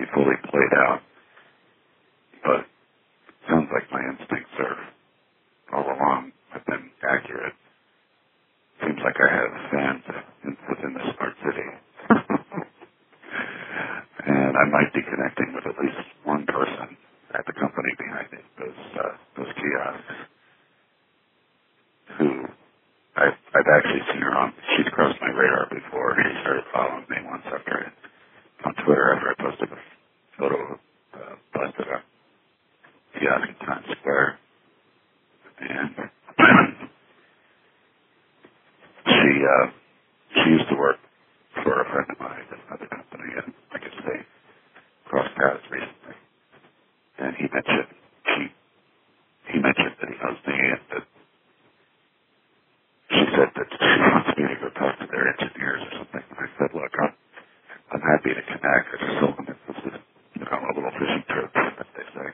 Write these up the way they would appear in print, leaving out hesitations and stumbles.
be fully played out. But it sounds like my instincts are all along have been accurate. Seems like I have fans within the smart city. And I might be connecting with at least one person at the company behind those kiosks who I've actually seen her on. She's crossed my radar before. She started following me once on Twitter after I posted a photo of bus at a kiosk in Times Square. And she used to work for a friend of mine at another company, and I guess they crossed paths recently. And he mentioned that he knows me, and that she said that she wants me to go talk to their engineers or something. And I said, look, I'm happy to connect. I just told them that this is, a little fishing trip, as they say.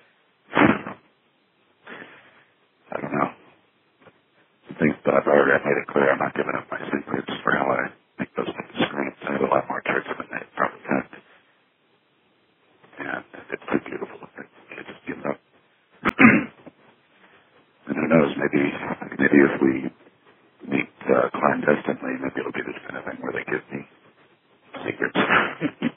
I don't know. But I've already made it clear I'm not giving up my secrets for how I make those things scream. I have a lot more tricks than they probably had. And it's too beautiful. I just give it up. And who knows, maybe if we meet clandestinely, maybe it'll be this kind of thing where they give me secrets.